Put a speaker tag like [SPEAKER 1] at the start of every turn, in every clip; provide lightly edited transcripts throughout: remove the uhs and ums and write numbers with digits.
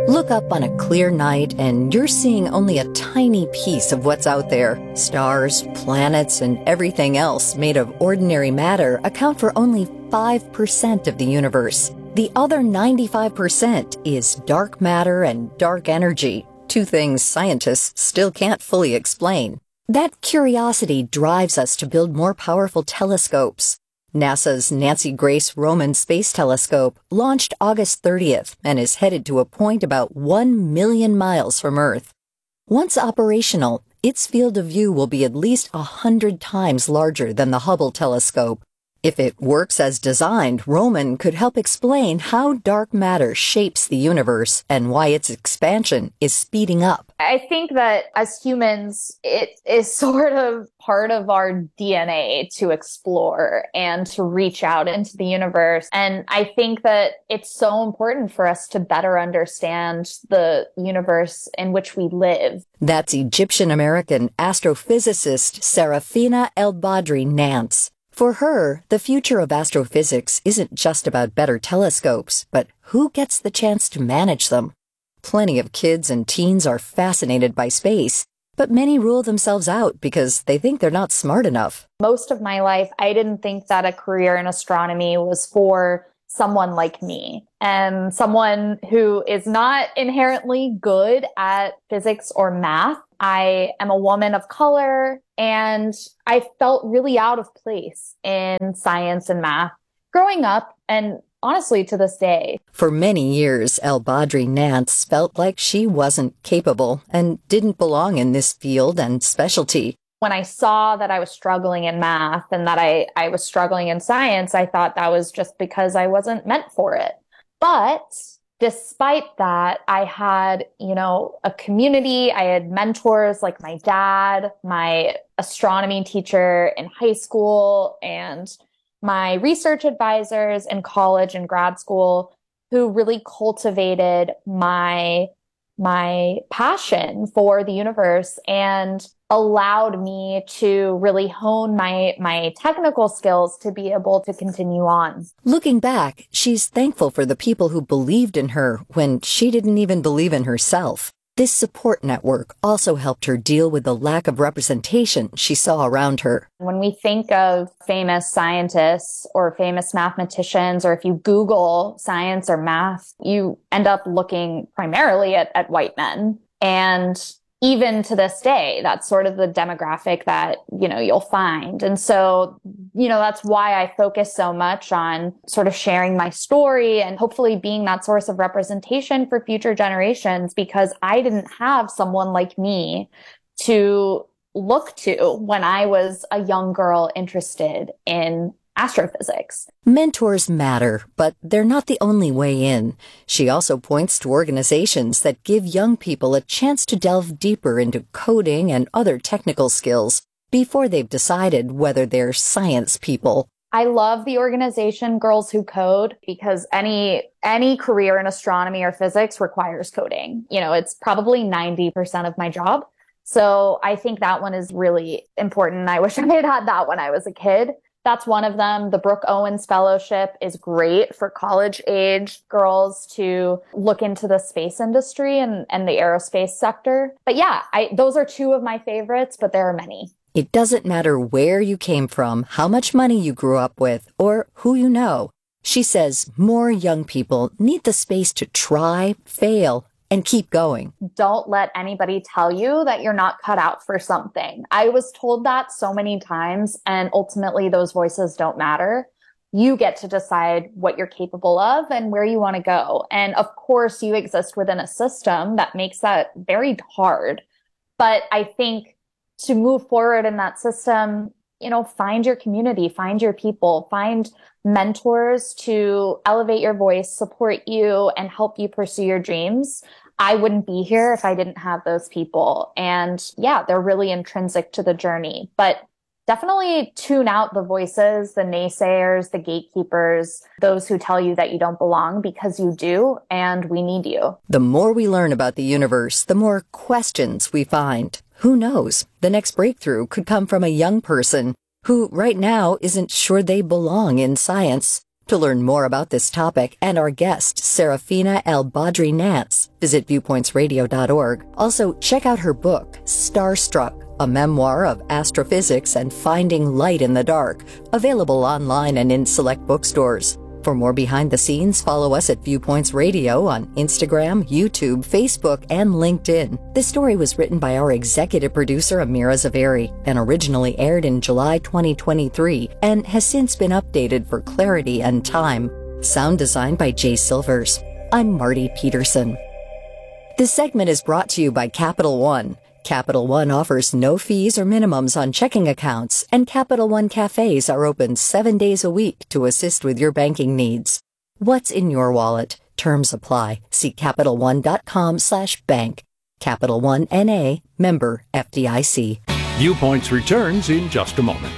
[SPEAKER 1] Look up on a clear night and you're seeing only a tiny piece of what's out there. Stars, planets, and everything else made of ordinary matter account for only 5% of the universe. The other 95% is dark matter and dark energy, two things scientists still can't fully explain. That curiosity drives us to build more powerful telescopes. NASA's Nancy Grace Roman Space Telescope launched August 30th and is headed to a point about 1 million miles from Earth. Once operational, its field of view will be at least 100 times larger than the Hubble telescope. If it works as designed, Roman could help explain how dark matter shapes the universe and why its expansion is speeding up.
[SPEAKER 2] I think that as humans, it is sort of part of our DNA to explore and to reach out into the universe. And I think that it's so important for us to better understand the universe in which we live.
[SPEAKER 1] That's Egyptian-American astrophysicist Serafina El-Badri Nance. For her, the future of astrophysics isn't just about better telescopes, but who gets the chance to manage them. Plenty of kids and teens are fascinated by space, but many rule themselves out because they think they're not smart enough.
[SPEAKER 2] Most of my life, I didn't think that a career in astronomy was for someone like me, and someone who is not inherently good at physics or math. I am a woman of color, and I felt really out of place in science and math growing up, and honestly to this day.
[SPEAKER 1] For many years, El-Badri Nance felt like she wasn't capable and didn't belong in this field and specialty.
[SPEAKER 2] When I saw that I was struggling in math and that I was struggling in science, I thought that was just because I wasn't meant for it. But despite that, I had, a community. I had mentors like my dad, my astronomy teacher in high school, and my research advisors in college and grad school who really cultivated my passion for the universe and allowed me to really hone my technical skills to be able to continue on.
[SPEAKER 1] Looking back, she's thankful for the people who believed in her when she didn't even believe in herself. This support network also helped her deal with the lack of representation she saw around her.
[SPEAKER 2] When we think of famous scientists or famous mathematicians, or if you Google science or math, you end up looking primarily at white men. And even to this day, that's sort of the demographic that, you'll find. And so, that's why I focus so much on sort of sharing my story and hopefully being that source of representation for future generations, because I didn't have someone like me to look to when I was a young girl interested in astrophysics.
[SPEAKER 1] Mentors matter, but they're not the only way in. She also points to organizations that give young people a chance to delve deeper into coding and other technical skills before they've decided whether they're science people.
[SPEAKER 2] I love the organization Girls Who Code because any career in astronomy or physics requires coding. It's probably 90% of my job. So I think that one is really important. I wish I had had that when I was a kid. That's one of them. The Brooke Owens Fellowship is great for college-age girls to look into the space industry and the aerospace sector. But yeah, those are two of my favorites, but there are many.
[SPEAKER 1] It doesn't matter where you came from, how much money you grew up with, or who you know. She says more young people need the space to try, fail, and keep going.
[SPEAKER 2] Don't let anybody tell you that you're not cut out for something. I was told that so many times, and ultimately those voices don't matter. You get to decide what you're capable of and where you want to go. And of course, you exist within a system that makes that very hard. But I think to move forward in that system, find your community, find your people, find mentors to elevate your voice, support you, and help you pursue your dreams. I wouldn't be here if I didn't have those people. And yeah, they're really intrinsic to the journey. But definitely tune out the voices, the naysayers, the gatekeepers, those who tell you that you don't belong, because you do, and we need you.
[SPEAKER 1] The more we learn about the universe, the more questions we find. Who knows? The next breakthrough could come from a young person who right now isn't sure they belong in science, To learn more about this topic and our guest, Serafina El Badri Nance, visit viewpointsradio.org. Also, check out her book, Starstruck, a memoir of astrophysics and finding light in the dark, available online and in select bookstores. For more behind the scenes, follow us at Viewpoints Radio on Instagram, YouTube, Facebook, and LinkedIn. This story was written by our executive producer, Amira Zaveri, and originally aired in July 2023 and has since been updated for clarity and time. Sound design by Jay Silvers. I'm Marty Peterson. This segment is brought to you by Capital One. Capital One offers no fees or minimums on checking accounts, and Capital One cafes are open 7 days a week to assist with your banking needs. What's in your wallet? Terms apply. See CapitalOne.com/bank. Capital One N.A., member FDIC.
[SPEAKER 3] Viewpoints returns in just a moment.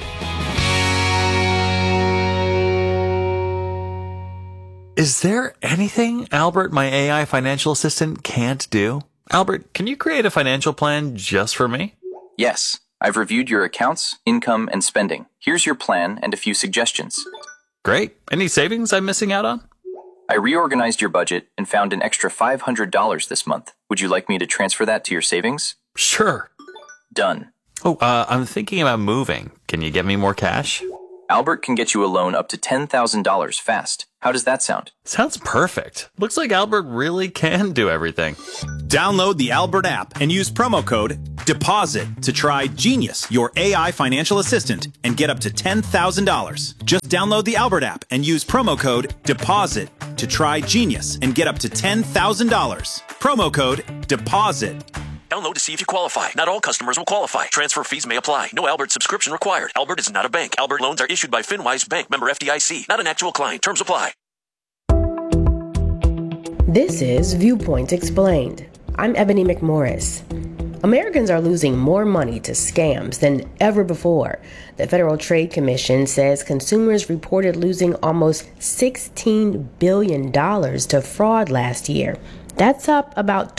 [SPEAKER 4] Is there anything Albert, my AI financial assistant, can't do? Albert, can you create a financial plan just for me?
[SPEAKER 5] Yes, I've reviewed your accounts, income, and spending. Here's your plan and a few suggestions.
[SPEAKER 4] Great. Any savings I'm missing out on?
[SPEAKER 5] I reorganized your budget and found an extra $500 this month. Would you like me to transfer that to your savings?
[SPEAKER 4] Sure.
[SPEAKER 5] Done.
[SPEAKER 4] Oh, I'm thinking about moving. Can you get me more cash?
[SPEAKER 5] Albert can get you a loan up to $10,000 fast. How does that sound?
[SPEAKER 4] Sounds perfect. Looks like Albert really can do everything.
[SPEAKER 6] Download the Albert app and use promo code DEPOSIT to try Genius, your AI financial assistant, and get up to $10,000. Just download the Albert app and use promo code DEPOSIT to try Genius and get up to $10,000. Promo code DEPOSIT.
[SPEAKER 7] Download to see if you qualify. Not all customers will qualify. Transfer fees may apply. No Albert subscription required. Albert is not a bank. Albert loans are issued by FinWise Bank, member FDIC. Not an actual client. Terms apply.
[SPEAKER 8] This is Viewpoint Explained. I'm Ebony McMorris. Americans are losing more money to scams than ever before. The Federal Trade Commission says consumers reported losing almost $16 billion to fraud last year. That's up about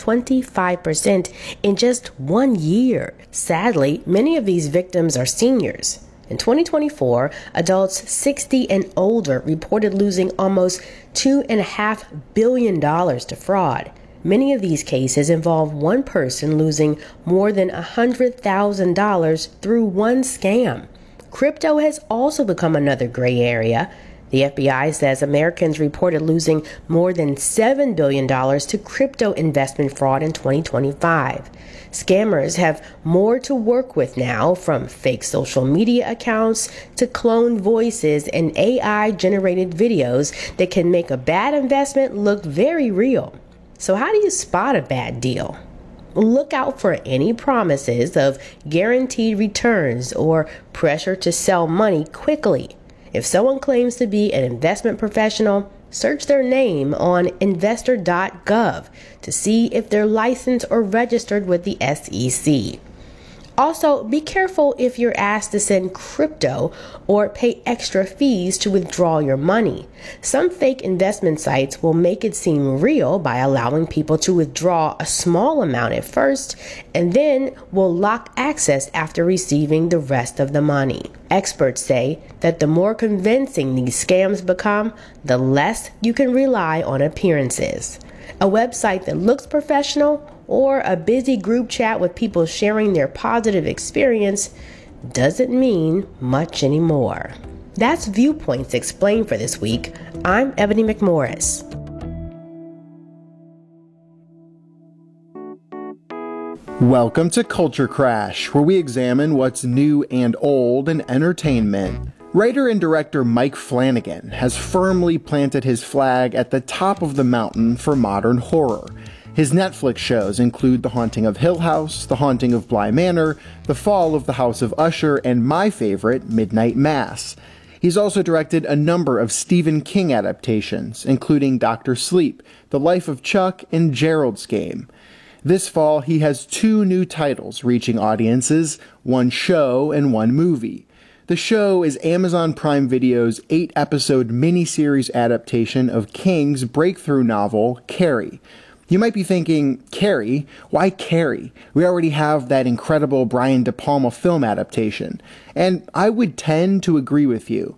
[SPEAKER 8] 25% in just 1 year. Sadly, many of these victims are seniors. In 2024, adults 60 and older reported losing almost $2.5 billion to fraud. Many of these cases involve one person losing more than $100,000 through one scam. Crypto has also become another gray area. The FBI says Americans reported losing more than $7 billion to crypto investment fraud in 2025. Scammers have more to work with now, from fake social media accounts to cloned voices and AI-generated videos that can make a bad investment look very real. So how do you spot a bad deal? Look out for any promises of guaranteed returns or pressure to sell money quickly. If someone claims to be an investment professional, search their name on investor.gov to see if they're licensed or registered with the SEC. Also, be careful if you're asked to send crypto or pay extra fees to withdraw your money. Some fake investment sites will make it seem real by allowing people to withdraw a small amount at first and then will lock access after receiving the rest of the money. Experts say that the more convincing these scams become, the less you can rely on appearances. A website that looks professional or a busy group chat with people sharing their positive experience doesn't mean much anymore. That's Viewpoints Explained for this week. I'm Ebony McMorris.
[SPEAKER 9] Welcome to Culture Crash, where we examine what's new and old in entertainment. Writer and director Mike Flanagan has firmly planted his flag at the top of the mountain for modern horror. His Netflix shows include The Haunting of Hill House, The Haunting of Bly Manor, The Fall of the House of Usher, and my favorite, Midnight Mass. He's also directed a number of Stephen King adaptations, including Dr. Sleep, The Life of Chuck, and Gerald's Game. This fall, he has 2 new titles reaching audiences, one show and one movie. The show is Amazon Prime Video's 8-episode miniseries adaptation of King's breakthrough novel, Carrie. You might be thinking, Carrie? Why Carrie? We already have that incredible Brian De Palma film adaptation. And I would tend to agree with you.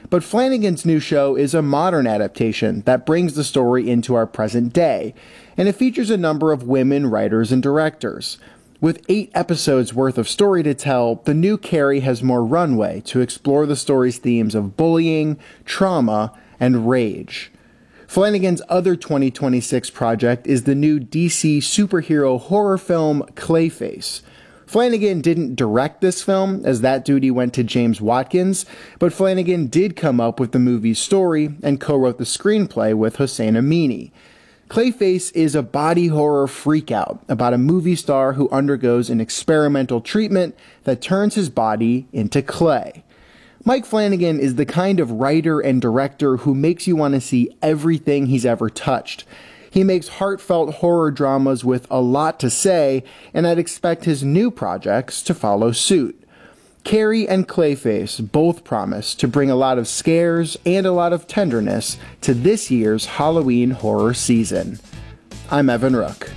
[SPEAKER 9] But Flanagan's new show is a modern adaptation that brings the story into our present day, and it features a number of women writers and directors. With 8 episodes worth of story to tell, the new Carrie has more runway to explore the story's themes of bullying, trauma, and rage. Flanagan's other 2026 project is the new DC superhero horror film Clayface. Flanagan didn't direct this film, as that duty went to James Watkins, but Flanagan did come up with the movie's story and co-wrote the screenplay with Hossein Amini. Clayface is a body horror freakout about a movie star who undergoes an experimental treatment that turns his body into clay. Mike Flanagan is the kind of writer and director who makes you want to see everything he's ever touched. He makes heartfelt horror dramas with a lot to say, and I'd expect his new projects to follow suit. Carrie and Clayface both promise to bring a lot of scares and a lot of tenderness to this year's Halloween horror season. I'm Evan Rook.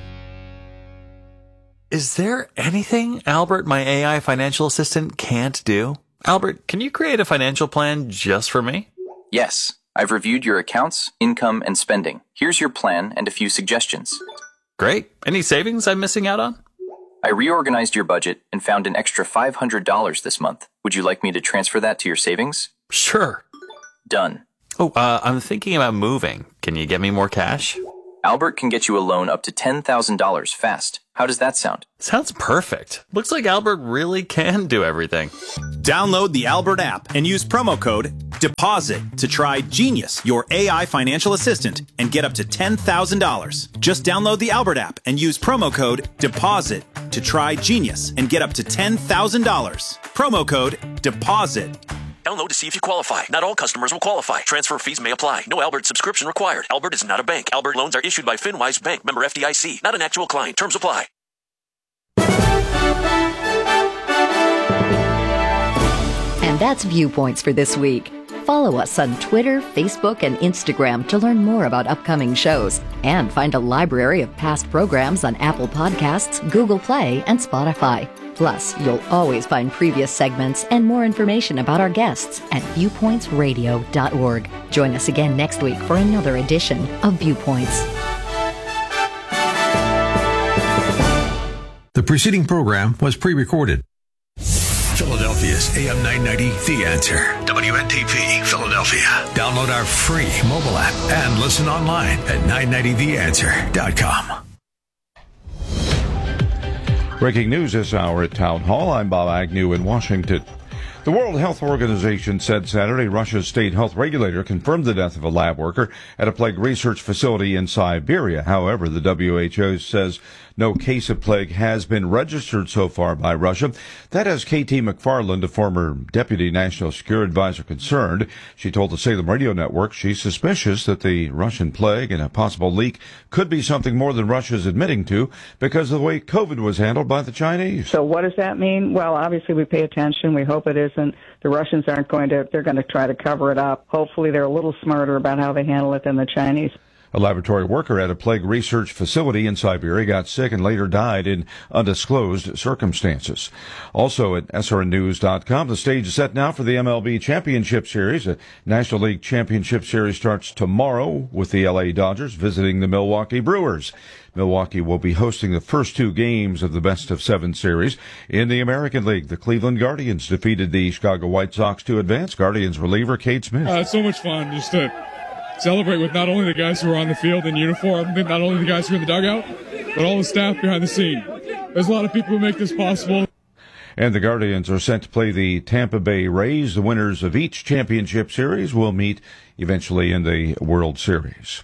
[SPEAKER 4] Is there anything Albert, my AI financial assistant, can't do? Albert, can you create a financial plan just for me?
[SPEAKER 5] Yes. I've reviewed your accounts, income, and spending. Here's your plan and a few suggestions.
[SPEAKER 4] Great. Any savings I'm missing out on?
[SPEAKER 5] I reorganized your budget and found an extra $500 this month. Would you like me to transfer that to your savings?
[SPEAKER 4] Sure.
[SPEAKER 5] Done.
[SPEAKER 4] Oh, I'm thinking about moving. Can you get me more cash?
[SPEAKER 5] Albert can get you a loan up to $10,000 fast. How does that sound?
[SPEAKER 4] Sounds perfect. Looks like Albert really can do everything.
[SPEAKER 6] Download the Albert app and use promo code DEPOSIT to try Genius, your AI financial assistant, and get up to $10,000. Just download the Albert app and use promo code DEPOSIT to try Genius and get up to $10,000. Promo code DEPOSIT.
[SPEAKER 7] Download to see if you qualify. Not all customers will qualify. Transfer fees may apply. No Albert subscription required. Albert is not a bank. Albert loans are issued by FinWise Bank, member FDIC. Not an actual client. Terms apply.
[SPEAKER 1] And that's Viewpoints for this week. Follow us on Twitter, Facebook, and Instagram to learn more about upcoming shows and find a library of past programs on Apple Podcasts, Google Play, and Spotify. Plus, you'll always find previous segments and more information about our guests at viewpointsradio.org. Join us again next week for another edition of Viewpoints.
[SPEAKER 3] The preceding program was pre-recorded.
[SPEAKER 10] Philadelphia's AM 990, The Answer. WNTP, Philadelphia. Download our free mobile app and listen online at 990theanswer.com.
[SPEAKER 11] Breaking news this hour at Town Hall. I'm Bob Agnew in Washington. The World Health Organization said Saturday Russia's state health regulator confirmed the death of a lab worker at a plague research facility in Siberia. However, the WHO says no case of plague has been registered so far by Russia. That has KT McFarland, a former deputy national security advisor, concerned. She told the Salem Radio Network she's suspicious that the Russian plague and a possible leak could be something more than Russia's admitting to because of the way COVID was handled by the Chinese.
[SPEAKER 12] So what does that mean? Well, obviously we pay attention. We hope it isn't. The Russians they're going to try to cover it up. Hopefully they're a little smarter about how they handle it than the Chinese.
[SPEAKER 11] A laboratory worker at a plague research facility in Siberia got sick and later died in undisclosed circumstances. Also at srnnews.com, the stage is set now for the MLB Championship Series. The National League Championship Series starts tomorrow with the LA Dodgers visiting the Milwaukee Brewers. Milwaukee will be hosting the first 2 games of the best-of-7 series. In the American League, the Cleveland Guardians defeated the Chicago White Sox to advance. Guardians reliever Cade Smith.
[SPEAKER 13] It's so much fun just to celebrate with not only the guys who are on the field in uniform, not only the guys who are in the dugout, but all the staff behind the scene. There's a lot of people who make this possible.
[SPEAKER 11] And the Guardians are set to play the Tampa Bay Rays. The winners of each championship series will meet eventually in the World Series.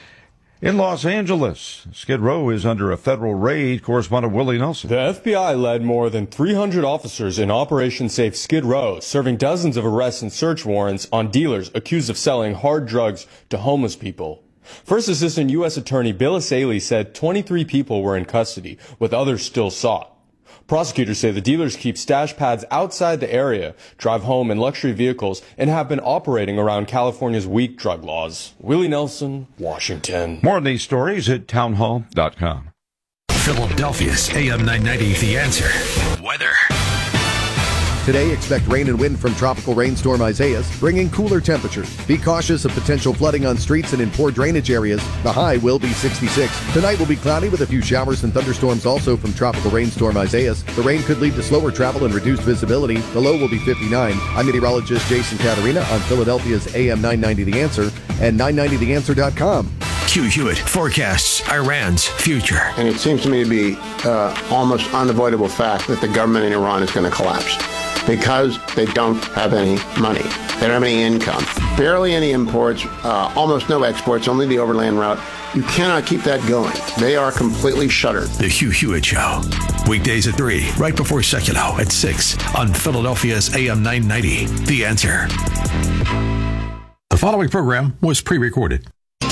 [SPEAKER 11] In Los Angeles, Skid Row is under a federal raid. Correspondent Willie Nelson.
[SPEAKER 14] The FBI led more than 300 officers in Operation Safe Skid Row, serving dozens of arrests and search warrants on dealers accused of selling hard drugs to homeless people. First Assistant U.S. Attorney Bill Asaley said 23 people were in custody, with others still sought. Prosecutors say the dealers keep stash pads outside the area, drive home in luxury vehicles, and have been operating around California's weak drug laws. Willie Nelson, Washington.
[SPEAKER 11] More on these stories at townhall.com.
[SPEAKER 10] Philadelphia's AM 990, The Answer. Weather.
[SPEAKER 15] Today, expect rain and wind from tropical rainstorm Isaias, bringing cooler temperatures. Be cautious of potential flooding on streets and in poor drainage areas. The high will be 66. Tonight will be cloudy with a few showers and thunderstorms also from tropical rainstorm Isaias. The rain could lead to slower travel and reduced visibility. The low will be 59. I'm meteorologist Jason Caterina on Philadelphia's AM 990 The Answer and 990theanswer.com.
[SPEAKER 10] Q Hewitt forecasts Iran's future.
[SPEAKER 16] And it seems to me to be almost unavoidable fact that the government in Iran is going to collapse because they don't have any money. They don't have any income. Barely any imports, almost no exports, only the overland route. You cannot keep that going. They are completely shuttered.
[SPEAKER 10] The Hugh Hewitt Show. Weekdays at 3, right before Seculo at 6 on Philadelphia's AM 990. The Answer.
[SPEAKER 3] The following program was pre-recorded.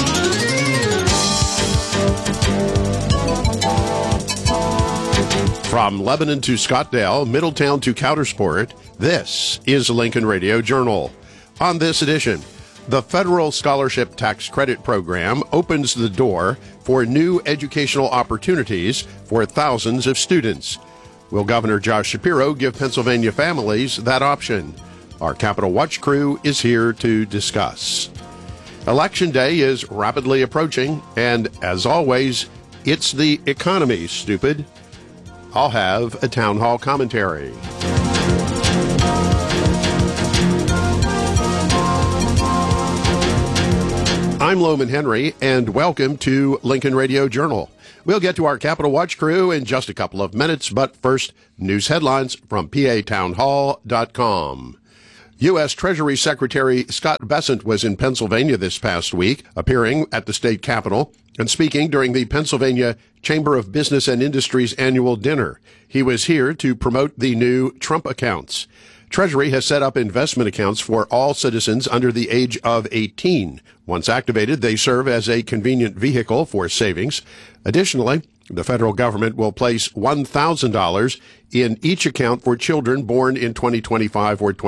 [SPEAKER 17] From Lebanon to Scottsdale, Middletown to Coudersport, this is Lincoln Radio Journal. On this edition, the Federal Scholarship Tax Credit Program opens the door for new educational opportunities for thousands of students. Will Governor Josh Shapiro give Pennsylvania families that option? Our Capitol Watch crew is here to discuss. Election Day is rapidly approaching, and as always, it's the economy, stupid. I'll have a town hall commentary. I'm Loman Henry, and welcome to Lincoln Radio Journal. We'll get to our Capitol Watch crew in just a couple of minutes, but first, news headlines from PATownhall.com. U.S. Treasury Secretary Scott Bessent was in Pennsylvania this past week, appearing at the state capitol and speaking during the Pennsylvania Chamber of Business and Industry's annual dinner. He was here to promote the new Trump accounts. Treasury has set up investment accounts for all citizens under the age of 18. Once activated, they serve as a convenient vehicle for savings. Additionally, the federal government will place $1,000 in each account for children born in 2025 or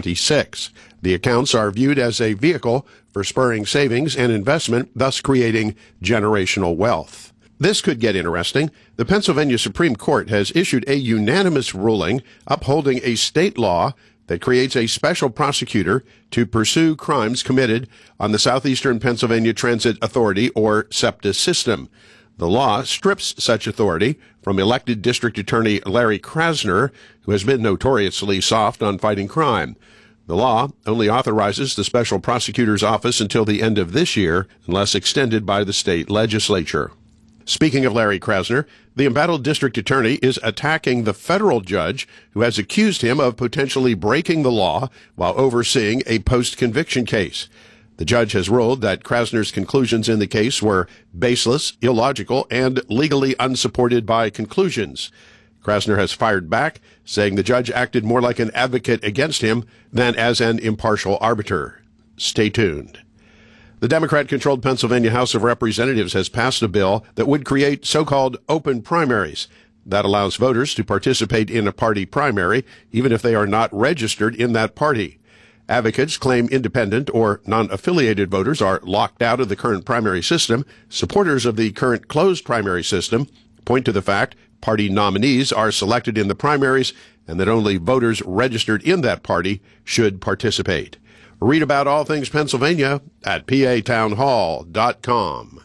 [SPEAKER 17] 2026. The accounts are viewed as a vehicle for spurring savings and investment, thus creating generational wealth. This could get interesting. The Pennsylvania Supreme Court has issued a unanimous ruling upholding a state law that creates a special prosecutor to pursue crimes committed on the Southeastern Pennsylvania Transit Authority, or SEPTA system. The law strips such authority from elected District Attorney Larry Krasner, who has been notoriously soft on fighting crime. The law only authorizes the special prosecutor's office until the end of this year, unless extended by the state legislature. Speaking of Larry Krasner, the embattled district attorney is attacking the federal judge who has accused him of potentially breaking the law while overseeing a post-conviction case. The judge has ruled that Krasner's conclusions in the case were baseless, illogical, and legally unsupported by conclusions. Krasner has fired back, saying the judge acted more like an advocate against him than as an impartial arbiter. Stay tuned. The Democrat-controlled Pennsylvania House of Representatives has passed a bill that would create so-called open primaries. That allows voters to participate in a party primary, even if they are not registered in that party. Advocates claim independent or non-affiliated voters are locked out of the current primary system. Supporters of the current closed primary system point to the fact party nominees are selected in the primaries and that only voters registered in that party should participate. Read about all things Pennsylvania at PATownhall.com.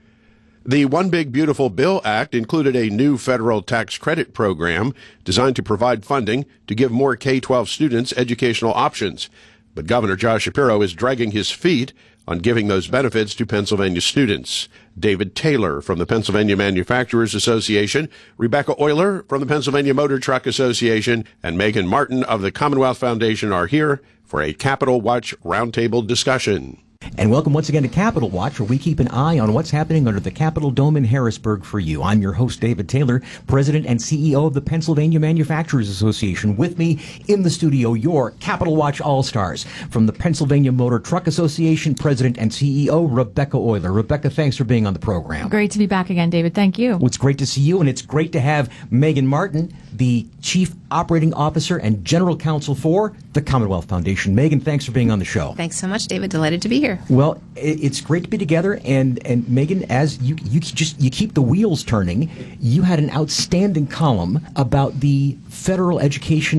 [SPEAKER 17] The One Big Beautiful Bill Act included a new federal tax credit program designed to provide funding to give more K-12 students educational options. But Governor Josh Shapiro is dragging his feet on giving those benefits to Pennsylvania students. David Taylor from the Pennsylvania Manufacturers Association, Rebecca Euler from the Pennsylvania Motor Truck Association, and Megan Martin of the Commonwealth Foundation are here for a Capitol Watch roundtable discussion.
[SPEAKER 18] And welcome once again to Capitol Watch, where we keep an eye on what's happening under the Capitol Dome in Harrisburg for you. I'm your host, David Taylor, President and CEO of the Pennsylvania Manufacturers Association. With me in the studio, your Capitol Watch All-Stars. From the Pennsylvania Motor Truck Association, President and CEO, Rebecca Euler. Rebecca, thanks for being on the program.
[SPEAKER 19] Great to be back again, David. Thank you.
[SPEAKER 18] Well, it's great to see you, and it's great to have Megan Martin, the Chief Operating Officer and General Counsel for the Commonwealth Foundation. Megan, thanks for being on the show.
[SPEAKER 20] Thanks so much, David. Delighted to be here.
[SPEAKER 18] Well, it's great to be together, and Megan, as you keep the wheels turning, you had an outstanding column about the federal education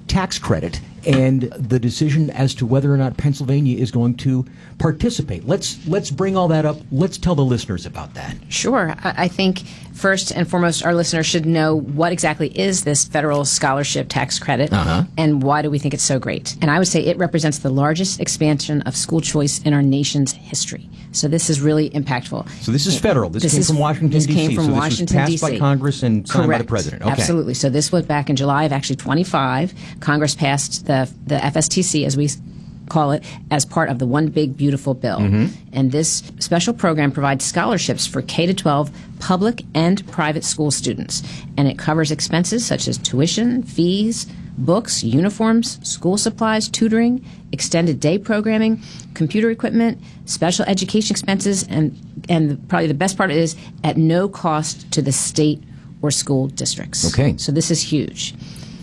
[SPEAKER 18] tax credit and the decision as to whether or not Pennsylvania is going to participate. Let's bring all that up. Let's tell the listeners about that.
[SPEAKER 20] Sure. I think first and foremost, our listeners should know what exactly is this federal scholarship tax credit and why do we think it's so great. And I would say it represents the largest expansion of school choice in our nation's history. So this is really impactful.
[SPEAKER 18] So this is federal. This came from Washington, D.C.
[SPEAKER 20] This came from Washington,
[SPEAKER 18] D.C. This was passed by Congress and signed by the president. Okay.
[SPEAKER 20] Absolutely. So this was back in July of actually 25. Congress passed the FSTC, as we call it, as part of the One Big Beautiful Bill. And this special program provides scholarships for K-12 public and private school students. And it covers expenses such as tuition, fees, books, uniforms, school supplies, tutoring, extended day programming, computer equipment, special education expenses, and probably the best part is at no cost to the state or school districts.
[SPEAKER 18] Okay.
[SPEAKER 20] So this is huge.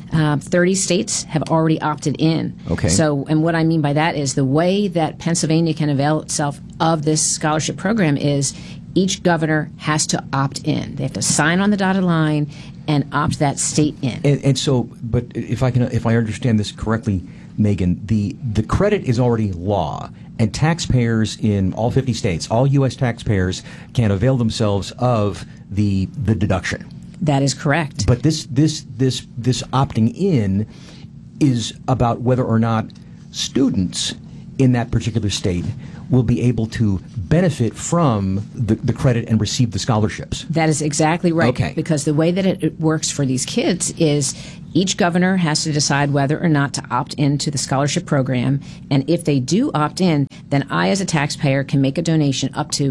[SPEAKER 20] 30 states have already opted in.
[SPEAKER 18] Okay.
[SPEAKER 20] So, and what I mean by that is the way that Pennsylvania can avail itself of this scholarship program is each governor has to opt in. They have to sign on the dotted line and opt that state in.
[SPEAKER 18] And so, but if I understand this correctly, Megan, the credit is already law, and taxpayers in all 50 states, all U.S. taxpayers, can avail themselves of the deduction.
[SPEAKER 20] That is correct.
[SPEAKER 18] But this opting in is about whether or not students in that particular state will be able to benefit from the credit and receive the scholarships.
[SPEAKER 20] That is exactly right.
[SPEAKER 18] Okay.
[SPEAKER 20] Because the way that it works for these kids is each governor has to decide whether or not to opt into the scholarship program. And if they do opt in, then I, as a taxpayer, can make a donation up to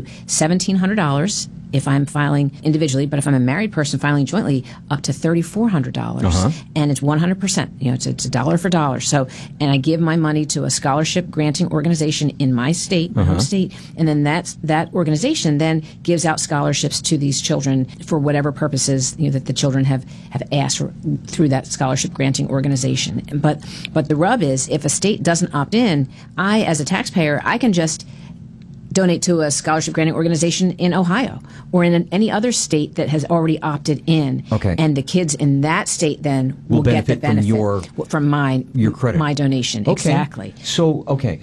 [SPEAKER 20] $1,700 if I'm filing individually, but if I'm a married person filing jointly, up to $3,400. And it's 100%. It's a dollar for dollar. So, and I give my money to a scholarship granting organization in my state, my home state, and then that organization then gives out scholarships to these children for whatever purposes that the children have asked for through that scholarship granting organization. But the rub is, if a state doesn't opt in, I, as a taxpayer, I can just donate to a scholarship granting organization in Ohio or in any other state that has already opted in.
[SPEAKER 18] Okay.
[SPEAKER 20] And the kids in that state then will get the benefit from your credit, my donation.
[SPEAKER 18] Okay.
[SPEAKER 20] Exactly.
[SPEAKER 18] So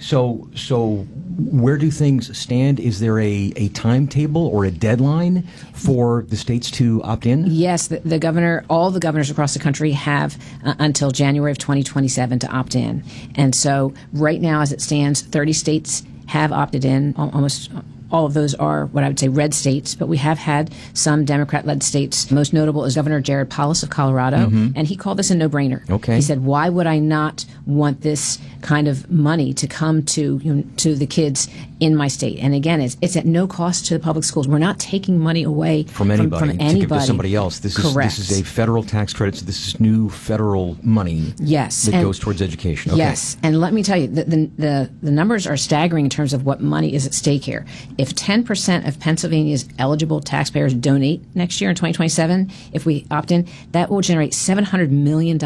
[SPEAKER 18] where do things stand? Is there a timetable or a deadline for the states to opt in?
[SPEAKER 20] Yes, all the governors across the country have until January of 2027 to opt in. And so right now, as it stands, 30 states have opted in. Almost all of those are what I would say red states, but we have had some Democrat-led states. Most notable is Governor Jared Polis of Colorado, and he called this a no-brainer.
[SPEAKER 18] Okay.
[SPEAKER 20] He said, why would I not want this kind of money to come to the kids in my state? And again, it's at no cost to the public schools. We're not taking money away
[SPEAKER 18] from anybody to give to somebody else. This is a federal tax credit, so this is new federal money that goes towards education. Okay.
[SPEAKER 20] Yes, and let me tell you, the numbers are staggering in terms of what money is at stake here. If 10% of Pennsylvania's eligible taxpayers donate next year in 2027, if we opt in, that will generate $700 million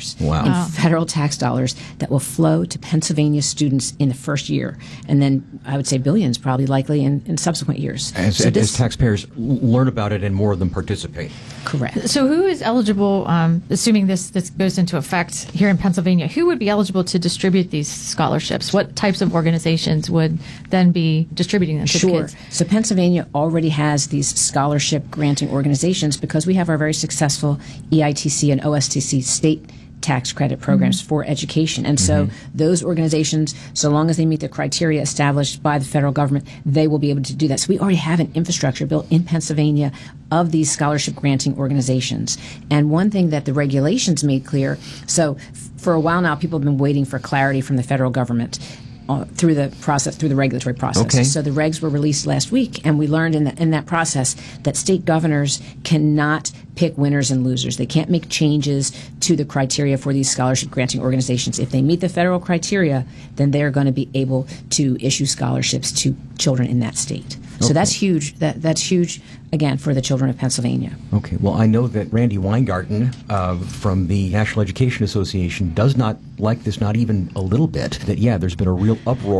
[SPEAKER 20] in federal tax dollars that will flow to Pennsylvania students in the first year. And then I would say billions probably likely in subsequent years.
[SPEAKER 18] As taxpayers learn about it and more of them participate.
[SPEAKER 20] Correct.
[SPEAKER 19] So who is eligible, assuming this goes into effect here in Pennsylvania, who would be eligible to distribute these scholarships? What types of organizations would then be distributing them to the kids?
[SPEAKER 20] So Pennsylvania already has these scholarship granting organizations because we have our very successful EITC and OSTC state tax credit programs for education. And so those organizations, so long as they meet the criteria established by the federal government, they will be able to do that. So we already have an infrastructure built in Pennsylvania of these scholarship granting organizations. And one thing that the regulations made clear, so for a while now, people have been waiting for clarity from the federal government through the regulatory process.
[SPEAKER 18] Okay.
[SPEAKER 20] So the regs were released last week, and we learned in that process that state governors cannot pick winners and losers. They can't make changes to the criteria for these scholarship granting organizations. If they meet the federal criteria, then they're going to be able to issue scholarships to children in that state. So that's huge. That's huge, again, for the children of Pennsylvania.
[SPEAKER 18] Okay. Well, I know that Randy Weingarten from the National Education Association does not like this, not even a little bit, that, there's been a real uproar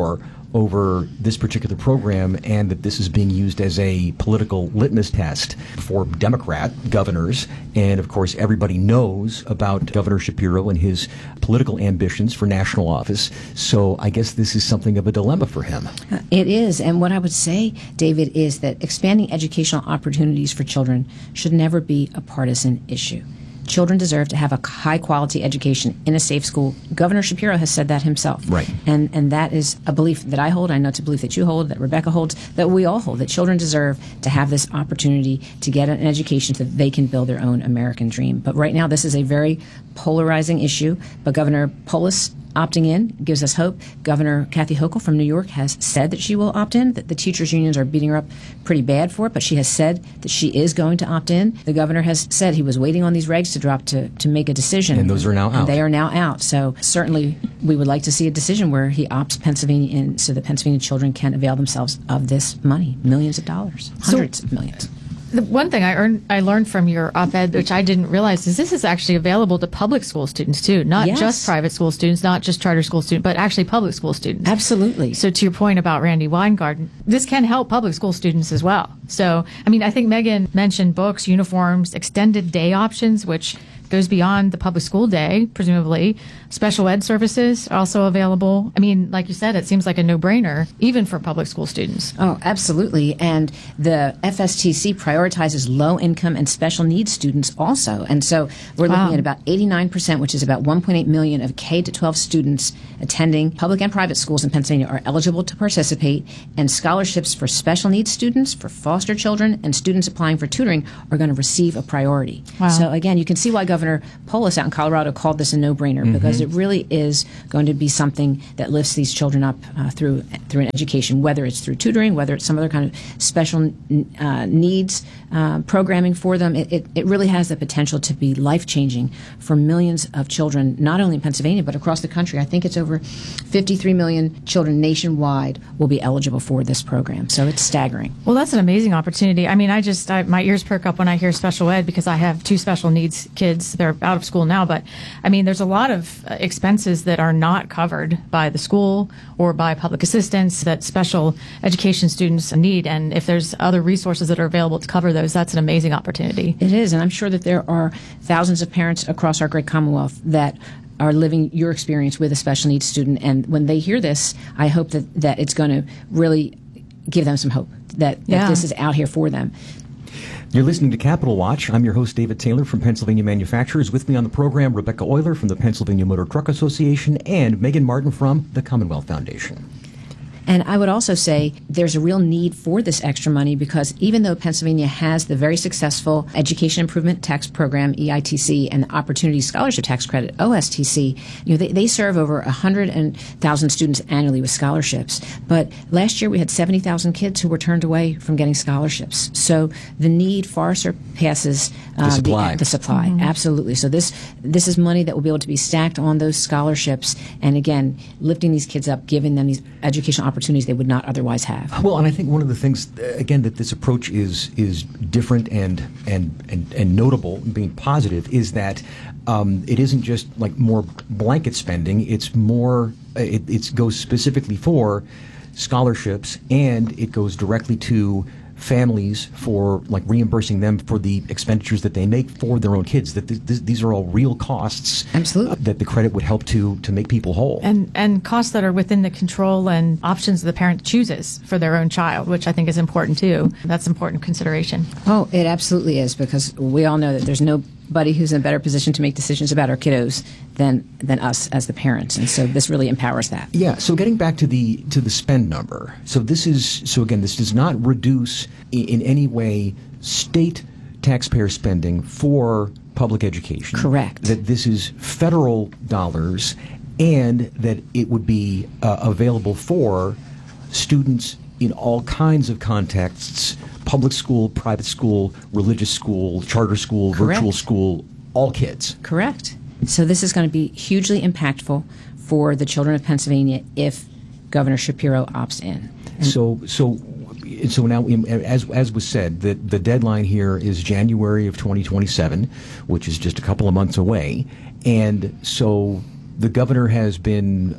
[SPEAKER 18] over this particular program, and that this is being used as a political litmus test for Democrat governors. And of course, everybody knows about Governor Shapiro and his political ambitions for national office. So I guess this is something of a dilemma for him.
[SPEAKER 20] It is. And what I would say, David, is that expanding educational opportunities for children should never be a partisan issue. Children deserve to have a high-quality education in a safe school. Governor Shapiro has said that himself.
[SPEAKER 18] Right.
[SPEAKER 20] And that is a belief that I hold. I know it's a belief that you hold, that Rebecca holds, that we all hold, that children deserve to have this opportunity to get an education so that they can build their own American dream. But right now, this is a very polarizing issue. But Governor Polis opting in gives us hope. Governor Kathy Hochul from New York has said that she will opt in, that the teachers' unions are beating her up pretty bad for it, but she has said that she is going to opt in. The governor has said he was waiting on these regs to drop to make a decision.
[SPEAKER 18] And those are now out.
[SPEAKER 20] They are now out. So certainly we would like to see a decision where he opts Pennsylvania in so that Pennsylvania children can avail themselves of this money, millions of dollars, hundreds of millions.
[SPEAKER 19] The one thing I learned from your op-ed, which I didn't realize, is this is actually available to public school students too, not just private school students, not just charter school students, but actually public school students.
[SPEAKER 20] Absolutely.
[SPEAKER 19] So to your point about Randy Weingarten, this can help public school students as well. So, I mean, I think Megan mentioned books, uniforms, extended day options, which goes beyond the public school day, presumably. Special ed services are also available. I mean, like you said, it seems like a no-brainer, even for public school students.
[SPEAKER 20] Oh, absolutely. And the FSTC prioritizes low-income and special needs students also. And so we're looking at about 89%, which is about 1.8 million of K-12 students attending public and private schools in Pennsylvania are eligible to participate. And scholarships for special needs students, for foster children, and students applying for tutoring are going to receive a priority.
[SPEAKER 19] Wow.
[SPEAKER 20] So again, you can see why Governor Polis out in Colorado called this a no-brainer, because it really is going to be something that lifts these children up through an education, whether it's through tutoring, whether it's some other kind of special needs programming for them. It really has the potential to be life-changing for millions of children, not only in Pennsylvania, but across the country. I think it's over 53 million children nationwide will be eligible for this program. So it's staggering.
[SPEAKER 19] Well, that's an amazing opportunity. I mean, my ears perk up when I hear special ed because I have two special needs kids. They're out of school now, but I mean, there's a lot of expenses that are not covered by the school or by public assistance that special education students need. And if there's other resources that are available to cover those, that's an amazing opportunity.
[SPEAKER 20] It is. And I'm sure that there are thousands of parents across our great Commonwealth that are living your experience with a special needs student. And when they hear this, I hope that it's going to really give them some hope that this is out here for them.
[SPEAKER 18] You're listening to Capital Watch. I'm your host, David Taylor from Pennsylvania Manufacturers. With me on the program, Rebecca Euler from the Pennsylvania Motor Truck Association and Megan Martin from the Commonwealth Foundation.
[SPEAKER 20] And I would also say there's a real need for this extra money because even though Pennsylvania has the very successful Education Improvement Tax Program, EITC, and the Opportunity Scholarship Tax Credit, OSTC, they serve over 100,000 students annually with scholarships. But last year we had 70,000 kids who were turned away from getting scholarships. So the need far surpasses the supply. Mm-hmm. Absolutely. So this is money that will be able to be stacked on those scholarships and, again, lifting these kids up, giving them these educational opportunities they would not otherwise have.
[SPEAKER 18] Well, and I think one of the things, again, that this approach is different and notable, being positive, is that it isn't just like more blanket spending. It's more. It goes specifically for scholarships, and it goes directly to families for like reimbursing them for the expenditures that they make for their own kids. That these are all real costs.
[SPEAKER 20] Absolutely.
[SPEAKER 18] That the credit would help to make people whole.
[SPEAKER 19] And costs that are within the control and options the parent chooses for their own child, which I think is important too. That's important consideration.
[SPEAKER 20] Oh, it absolutely is, because we all know that there's nobody who's in a better position to make decisions about our kiddos than us as the parents, and so this really empowers that.
[SPEAKER 18] Yeah. So getting back to the spend number. So this does not reduce in any way state taxpayer spending for public education.
[SPEAKER 20] Correct.
[SPEAKER 18] That this is federal dollars, and that it would be available for students in all kinds of contexts: public school, private school, religious school, charter school,
[SPEAKER 20] Correct.
[SPEAKER 18] Virtual school, all kids.
[SPEAKER 20] Correct. So this is going to be hugely impactful for the children of Pennsylvania if Governor Shapiro opts in. So now, as was said, the deadline here is January of 2027, which is just a couple of months away. And so
[SPEAKER 18] The governor has been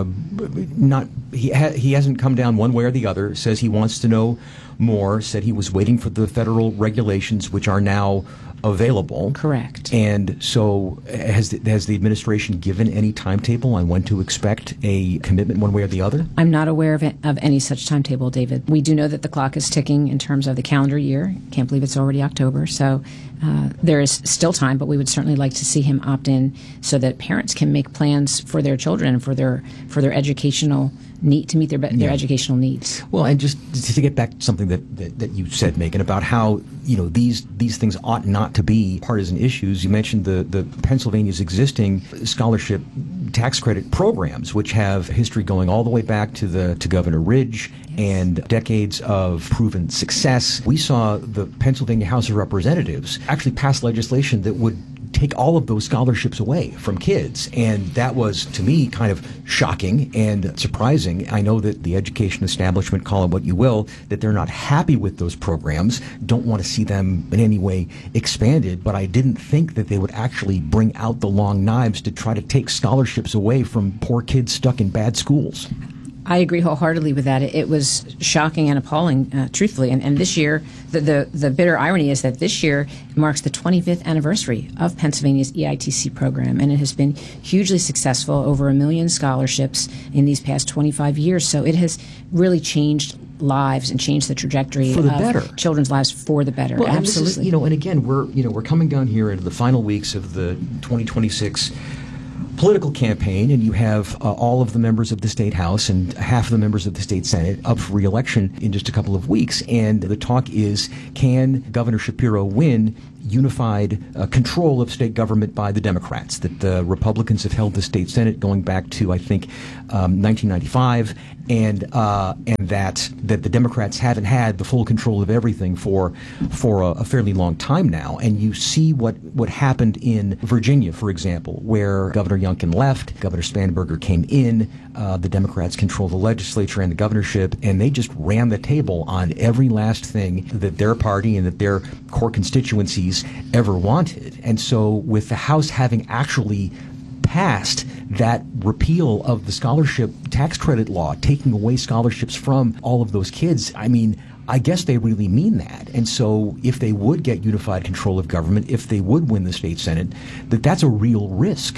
[SPEAKER 18] he hasn't come down one way or the other, says he wants to know more, said he was waiting for the federal regulations, which are now available.
[SPEAKER 20] Correct.
[SPEAKER 18] And so has the administration given any timetable on when to expect a commitment one way or the other?
[SPEAKER 20] I'm not aware of any such timetable, David. We do know that the clock is ticking in terms of the calendar year. Can't believe it's already October. So there is still time, but we would certainly like to see him opt in so that parents can make plans for their children and for their educational need to meet their educational needs.
[SPEAKER 18] Well, and just to get back to something that you said, Megan, about how these things ought not to be partisan issues. You mentioned the Pennsylvania's existing scholarship tax credit programs, which have history going all the way back to Governor Ridge and decades of proven success. We saw the Pennsylvania House of Representatives actually pass legislation that would take all of those scholarships away from kids. And that was, to me, kind of shocking and surprising. I know that the education establishment, call it what you will, that they're not happy with those programs, don't want to see them in any way expanded, but I didn't think that they would actually bring out the long knives to try to take scholarships away from poor kids stuck in bad schools.
[SPEAKER 20] I agree wholeheartedly with that. It was shocking and appalling, truthfully. And this year, the bitter irony is that this year marks the 25th anniversary of Pennsylvania's EITC program, and it has been hugely successful, over 1 million scholarships in these past 25 years. So it has really changed lives and changed the trajectory of children's lives for the better.
[SPEAKER 18] Well,
[SPEAKER 20] absolutely.
[SPEAKER 18] And again, we're coming down here into the final weeks of the 2026 political campaign, and you have all of the members of the state house and half of the members of the state senate up for re-election in just a couple of weeks. And the talk is, can Governor Shapiro win unified control of state government by the Democrats? That the Republicans have held the state senate going back to, I think, 1995, and that the Democrats haven't had the full control of everything for a fairly long time now. And you see what happened in Virginia, for example, where Governor Youngkin left, Governor Spanberger came in, the Democrats control the legislature and the governorship, and they just ran the table on every last thing that their party and that their core constituencies ever wanted. And so with the House having actually passed that repeal of the scholarship tax credit law, taking away scholarships from all of those kids, I mean, I guess they really mean that. And so if they would get unified control of government, if they would win the state senate, that's a real risk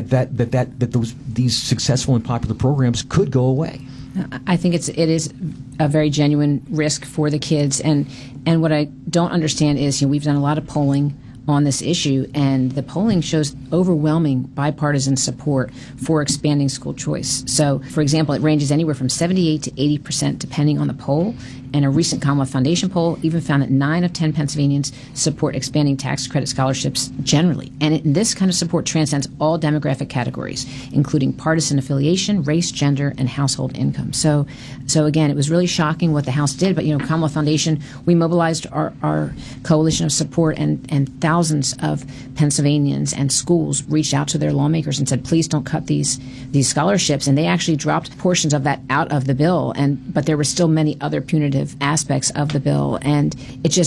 [SPEAKER 18] that these successful and popular programs could go away.
[SPEAKER 20] I think it is a very genuine risk for the kids. And what I don't understand is, we've done a lot of polling on this issue, and the polling shows overwhelming bipartisan support for expanding school choice. So, for example, it ranges anywhere from 78 to 80% depending on the poll. And a recent Commonwealth Foundation poll even found that 9 of 10 Pennsylvanians support expanding tax credit scholarships generally. And this kind of support transcends all demographic categories, including partisan affiliation, race, gender, and household income. So again, it was really shocking what the House did. But, Commonwealth Foundation, we mobilized our coalition of support, and thousands of Pennsylvanians and schools reached out to their lawmakers and said, please don't cut these scholarships. And they actually dropped portions of that out of the bill. But there were still many other punitive aspects of the bill. And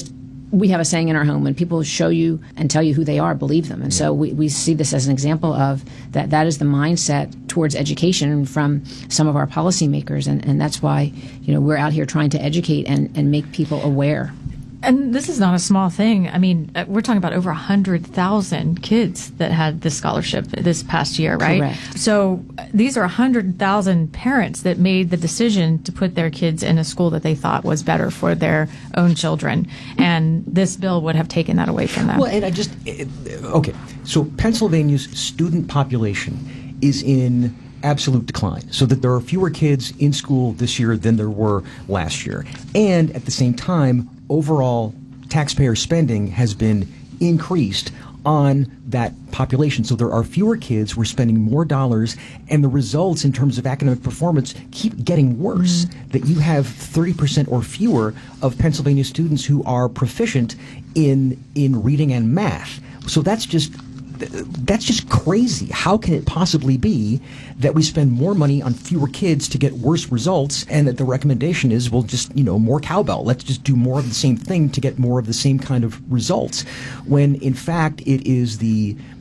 [SPEAKER 20] we have a saying in our home, when people show you and tell you who they are, believe them. And so we see this as an example of that is the mindset towards education from some of our policymakers. And that's why, we're out here trying to educate and make people aware.
[SPEAKER 19] And this is not a small thing. I mean, we're talking about over 100,000 kids that had this scholarship this past year, right?
[SPEAKER 20] Correct.
[SPEAKER 19] So these are 100,000 parents that made the decision to put their kids in a school that they thought was better for their own children. And this bill would have taken that away from them.
[SPEAKER 18] Well, and okay. So Pennsylvania's student population is in absolute decline, so that there are fewer kids in school this year than there were last year. And at the same time, overall taxpayer spending has been increased on that population. So there are fewer kids, we're spending more dollars, and the results in terms of academic performance keep getting worse. That you have 30% or fewer of Pennsylvania students who are proficient in reading and math. So that's just crazy. How can it possibly be that we spend more money on fewer kids to get worse results, and that the recommendation is, well, just, more cowbell. Let's just do more of the same thing to get more of the same kind of results, when in fact it is the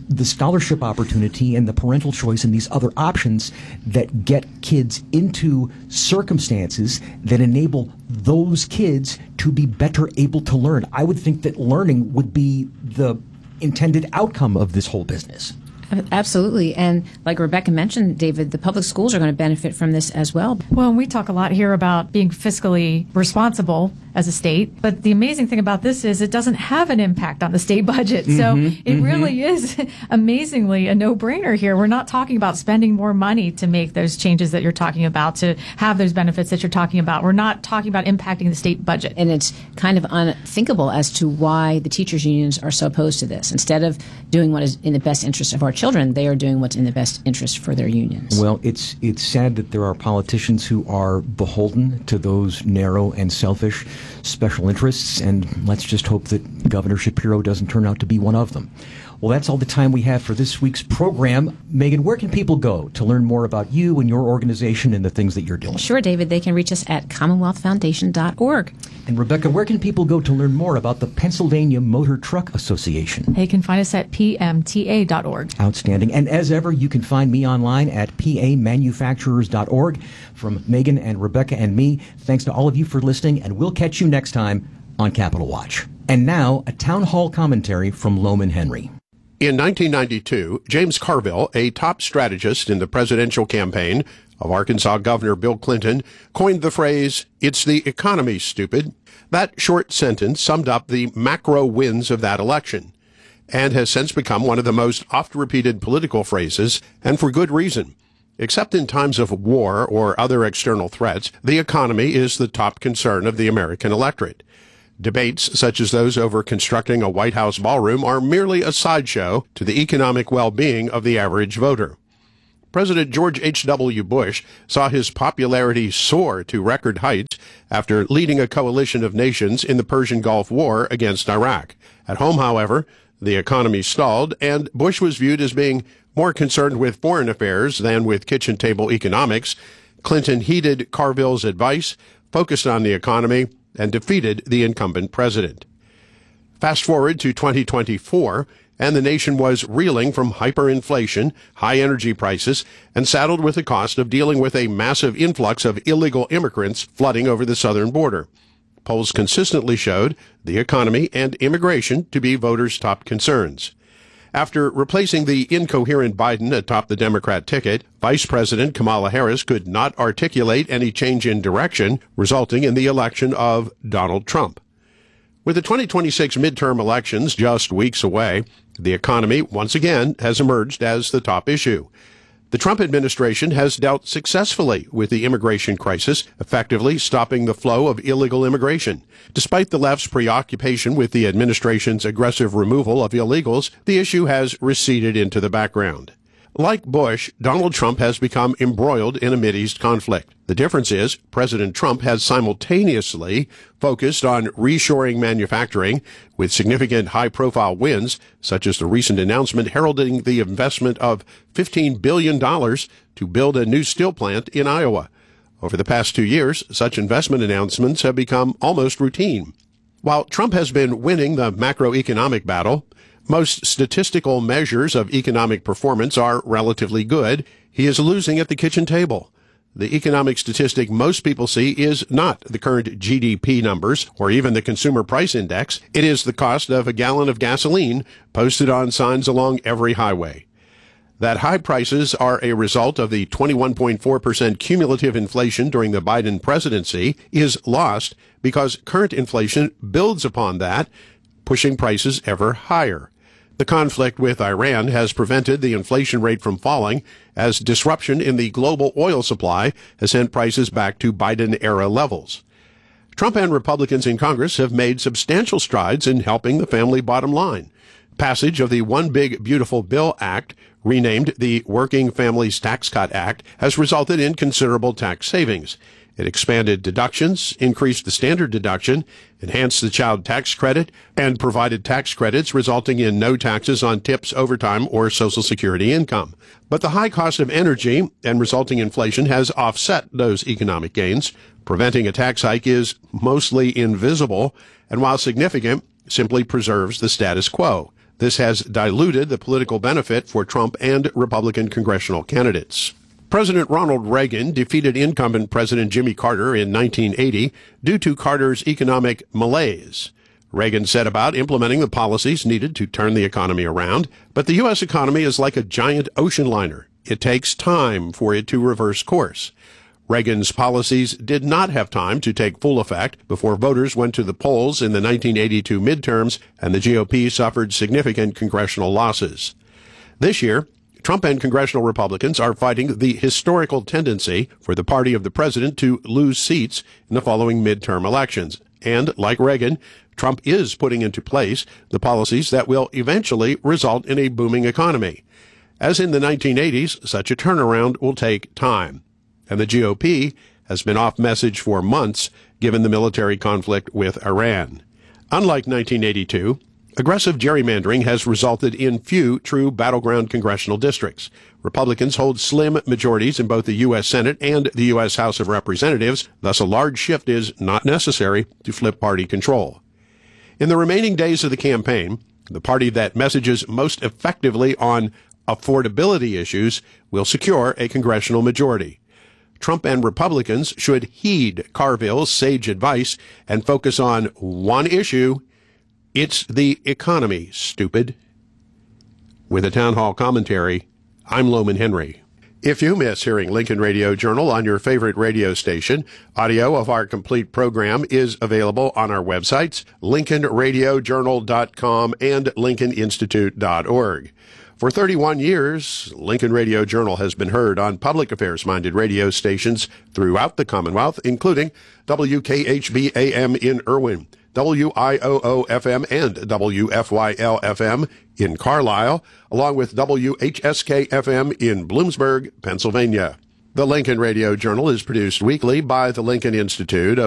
[SPEAKER 18] the scholarship opportunity and the parental choice and these other options that get kids into circumstances that enable those kids to be better able to learn. I would think that learning would be the intended outcome of this whole business.
[SPEAKER 20] Absolutely. And like Rebecca mentioned, David, the public schools are going to benefit from this as well.
[SPEAKER 19] Well, we talk a lot here about being fiscally responsible as a state, but the amazing thing about this is it doesn't have an impact on the state budget. So it really is amazingly a no-brainer here. We're not talking about spending more money to make those changes that you're talking about, to have those benefits that you're talking about. We're not talking about impacting the state budget.
[SPEAKER 20] And it's kind of unthinkable as to why the teachers' unions are so opposed to this. Instead of doing what is in the best interest of our children, they are doing what's in the best interest for their unions.
[SPEAKER 18] Well, it's sad that there are politicians who are beholden to those narrow and selfish special interests, and let's just hope that Governor Shapiro doesn't turn out to be one of them. Well, that's all the time we have for this week's program. Megan, where can people go to learn more about you and your organization and the things that you're doing?
[SPEAKER 20] Sure, David. They can reach us at CommonwealthFoundation.org.
[SPEAKER 18] And Rebecca, where can people go to learn more about the Pennsylvania Motor Truck Association?
[SPEAKER 19] They can find us at PMTA.org.
[SPEAKER 18] Outstanding. And as ever, you can find me online at PAManufacturers.org. From Megan and Rebecca and me, thanks to all of you for listening, and we'll catch you next time on Capitol Watch. And now, a town hall commentary from Loman Henry.
[SPEAKER 17] In 1992, James Carville, a top strategist in the presidential campaign of Arkansas Governor Bill Clinton, coined the phrase, "It's the economy, stupid." That short sentence summed up the macro wins of that election and has since become one of the most oft-repeated political phrases, and for good reason. Except in times of war or other external threats, the economy is the top concern of the American electorate. Debates such as those over constructing a White House ballroom are merely a sideshow to the economic well-being of the average voter. President George H.W. Bush saw his popularity soar to record heights after leading a coalition of nations in the Persian Gulf War against Iraq. At home, however, the economy stalled, and Bush was viewed as being more concerned with foreign affairs than with kitchen table economics. Clinton heeded Carville's advice, focused on the economy, and defeated the incumbent president. Fast forward to 2024, and the nation was reeling from hyperinflation, high energy prices, and saddled with the cost of dealing with a massive influx of illegal immigrants flooding over the southern border. Polls consistently showed the economy and immigration to be voters' top concerns. After replacing the incoherent Biden atop the Democrat ticket, Vice President Kamala Harris could not articulate any change in direction, resulting in the election of Donald Trump. With the 2026 midterm elections just weeks away, the economy once again has emerged as the top issue. The Trump administration has dealt successfully with the immigration crisis, effectively stopping the flow of illegal immigration. Despite the left's preoccupation with the administration's aggressive removal of illegals, the issue has receded into the background. Like Bush, Donald Trump has become embroiled in a Mideast conflict. The difference is President Trump has simultaneously focused on reshoring manufacturing with significant high-profile wins, such as the recent announcement heralding the investment of $15 billion to build a new steel plant in Iowa. Over the past 2 years, such investment announcements have become almost routine. While Trump has been winning the macroeconomic battle, most statistical measures of economic performance are relatively good. He is losing at the kitchen table. The economic statistic most people see is not the current GDP numbers or even the consumer price index. It is the cost of a gallon of gasoline posted on signs along every highway. That high prices are a result of the 21.4% cumulative inflation during the Biden presidency is lost because current inflation builds upon that, pushing prices ever higher. The conflict with Iran has prevented the inflation rate from falling, as disruption in the global oil supply has sent prices back to Biden-era levels. Trump and Republicans in Congress have made substantial strides in helping the family bottom line. Passage of the One Big Beautiful Bill Act, renamed the Working Families Tax Cut Act, has resulted in considerable tax savings. It expanded deductions, increased the standard deduction, enhanced the child tax credit, and provided tax credits resulting in no taxes on tips, overtime, or Social Security income. But the high cost of energy and resulting inflation has offset those economic gains. Preventing a tax hike is mostly invisible, and while significant, simply preserves the status quo. This has diluted the political benefit for Trump and Republican congressional candidates. President Ronald Reagan defeated incumbent President Jimmy Carter in 1980 due to Carter's economic malaise. Reagan set about implementing the policies needed to turn the economy around, but the U.S. economy is like a giant ocean liner. It takes time for it to reverse course. Reagan's policies did not have time to take full effect before voters went to the polls in the 1982 midterms and the GOP suffered significant congressional losses. This year, Trump and congressional Republicans are fighting the historical tendency for the party of the president to lose seats in the following midterm elections. And, like Reagan, Trump is putting into place the policies that will eventually result in a booming economy. As in the 1980s, such a turnaround will take time. And the GOP has been off message for months given the military conflict with Iran. Unlike 1982, aggressive gerrymandering has resulted in few true battleground congressional districts. Republicans hold slim majorities in both the U.S. Senate and the U.S. House of Representatives, thus a large shift is not necessary to flip party control. In the remaining days of the campaign, the party that messages most effectively on affordability issues will secure a congressional majority. Trump and Republicans should heed Carville's sage advice and focus on one issue. It's the economy, stupid. With a town hall commentary, I'm Loman Henry. If you miss hearing Lincoln Radio Journal on your favorite radio station, audio of our complete program is available on our websites, lincolnradiojournal.com and lincolninstitute.org. For 31 years, Lincoln Radio Journal has been heard on public affairs-minded radio stations throughout the Commonwealth, including WKHB-AM in Irwin, WIOO-FM and WFYL-FM in Carlisle, along with WHSK-FM in Bloomsburg, Pennsylvania. The Lincoln Radio Journal is produced weekly by the Lincoln Institute